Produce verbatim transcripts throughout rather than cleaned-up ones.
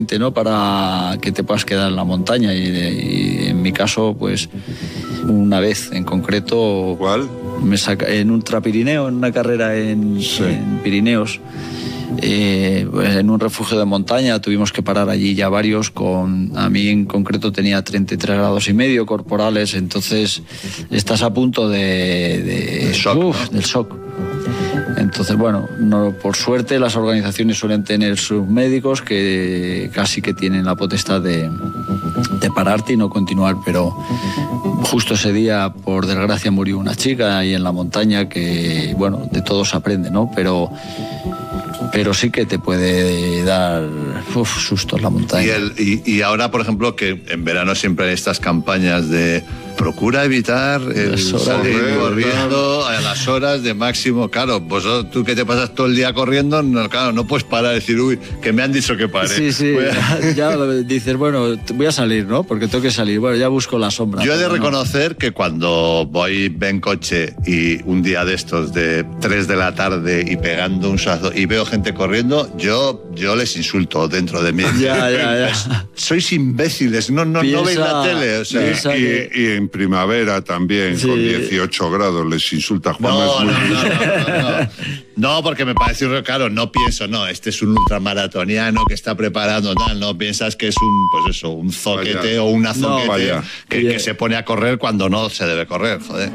¿no? Para que te puedas quedar en la montaña y, y en mi caso pues una vez en concreto. ¿Cuál? Me saca en Ultra Pirineo, en una carrera en, sí. en Pirineos, eh, pues en un refugio de montaña tuvimos que parar allí ya varios. Con a mí en concreto tenía treinta y tres grados y medio corporales, entonces estás a punto de, de shock, uf, ¿no? del shock. Entonces, bueno, no, por suerte las organizaciones suelen tener sus médicos que casi que tienen la potestad de, de pararte y no continuar, pero justo ese día, por desgracia, murió una chica ahí en la montaña que, bueno, de todo se aprende, ¿no? Pero, pero sí que te puede dar uf, sustos la montaña. Y, el, y, y ahora, por ejemplo, que en verano siempre hay estas campañas de procura evitar el salir correr, corriendo a las horas de máximo. Claro, pues tú que te pasas todo el día corriendo, no, claro, no puedes parar y decir, uy, que me han dicho que pare. Sí, sí, a... ya dices, bueno, voy a salir, ¿no? Porque tengo que salir, bueno, ya busco la sombra. Yo he de no. reconocer que cuando voy en coche y un día de estos de tres de la tarde y pegando un sazo y veo gente corriendo, yo, yo les insulto dentro de mí. Ya, ya, ya. Sois imbéciles, no, no, piensa, no veis la tele. O sea, y, y, y en primavera también, sí. Con dieciocho grados, les insulta Juan. No, no, no, no, no, no. No, porque me parece, claro, no pienso, no, este es un ultramaratoniano que está preparando tal, no piensas que es un, pues eso, un zoquete vaya. O una zoquete no, que, que se pone a correr cuando no se debe correr, joder.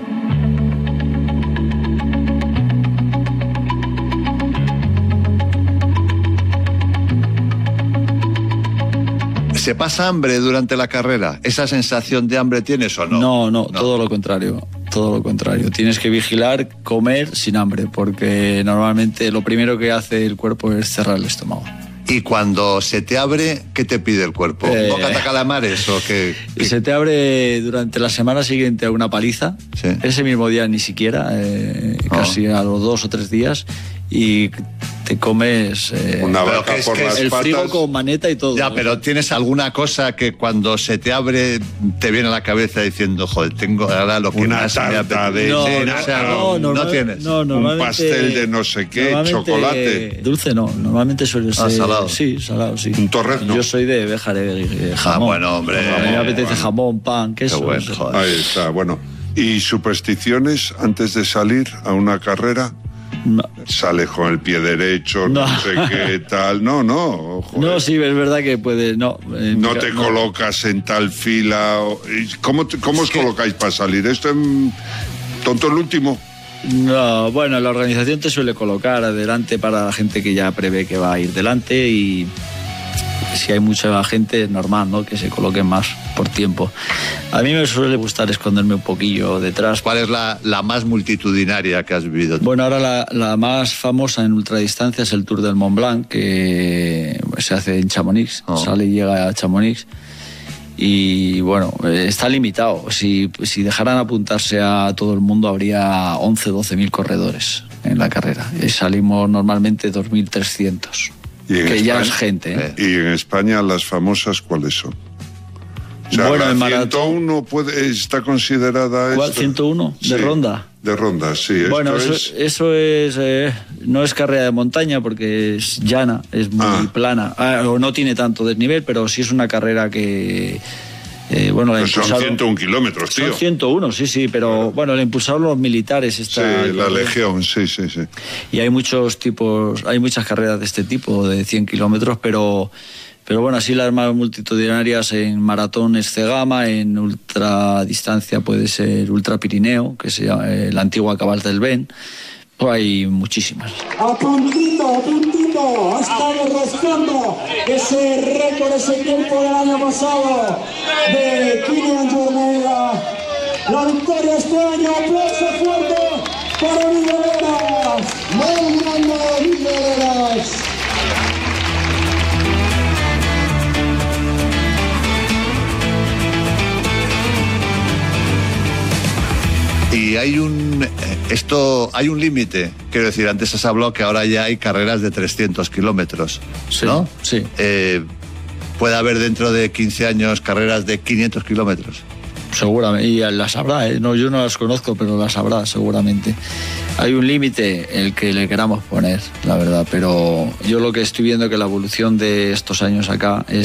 ¿Se pasa hambre durante la carrera? ¿Esa sensación de hambre tienes o no? No, no, no, todo lo contrario, todo lo contrario. Tienes que vigilar, comer sin hambre, porque normalmente lo primero que hace el cuerpo es cerrar el estómago. ¿Y cuando se te abre, qué te pide el cuerpo? Eh, ¿Bocata calamares o qué, qué? Se te abre durante la semana siguiente a una paliza, ¿sí? Ese mismo día ni siquiera, eh, oh. casi a los dos o tres días, y te comes eh, una vaca es, por las el patas. frigo con maneta y todo. Ya, pero ¿tienes alguna cosa que cuando se te abre te viene a la cabeza diciendo, joder, tengo ahora lo que una más tarta me de no, sí, no, o sea, no, no, normal, no tienes no, un pastel de no sé qué, chocolate. Dulce no, normalmente suele ser ah, salado. Sí, salado, sí. Un torrezno. Yo soy de Béjar, de jamón. Ah, bueno, hombre. A mí me apetece bueno. jamón, pan, queso. Bueno, joder. Ahí está, bueno. ¿Y supersticiones antes de salir a una carrera? No. Sales con el pie derecho, no, no sé qué tal. No, no. Joder. No, sí, es verdad que puede. No, eh, no te no. colocas en tal fila. ¿Cómo, cómo os que... colocáis para salir? ¿Esto es tonto el último? No, bueno, la organización te suele colocar adelante para la gente que ya prevé que va a ir delante y si hay mucha gente es normal, ¿no? Que se coloquen más por tiempo. A mí me suele gustar esconderme un poquillo detrás. ¿Cuál es la, la más multitudinaria que has vivido? Bueno, ahora la, la más famosa en ultradistancia es el Tour del Mont Blanc, que se hace en Chamonix, oh. sale y llega a Chamonix. Y bueno, está limitado. Si, si dejaran apuntarse a todo el mundo habría once, doce mil corredores en la carrera. Y salimos normalmente dos mil trescientos. Que España, ya es gente. ¿eh? ¿Y en España las famosas cuáles son? O sea, bueno, la en ciento uno puede, está considerada... ¿Cuál? Esta... ¿ciento uno? ¿De sí, ronda? De ronda, sí. Bueno, esto eso es, eso es eh, no es carrera de montaña porque es llana, es muy ah. plana. Ah, o no tiene tanto desnivel, pero sí es una carrera que... Eh, bueno, pues son ciento uno kilómetros, tío. Son ciento uno, sí, sí, pero claro. Bueno, la impulsaron los militares. Esta, sí, la Legión, sí, sí, sí. Y hay muchos tipos, hay muchas carreras de este tipo, de cien kilómetros, pero, pero bueno, así las más multitudinarias en maratón es Cegama, en ultradistancia puede ser Ultra Pirineo, que se llama eh, la antigua Cabal del Ben. Pues hay muchísimas. A puntito, a puntito, estamos rascando ese récord, ese tiempo del año pasado de Kilian Jornet. La victoria este año, aplauso fuerte para Miguel Veras. Muy grande Miguel Veras. Y hay un esto hay un límite, quiero decir, antes has hablado que ahora ya hay carreras de trescientos kilómetros, ¿no? Sí. Eh, ¿Puede haber dentro de quince años carreras de quinientos kilómetros? Seguramente, y las habrá, ¿eh? No, yo no las conozco, pero las habrá seguramente. hay un límite el que le queramos poner, la verdad, pero yo lo que estoy viendo que la evolución de estos años acá es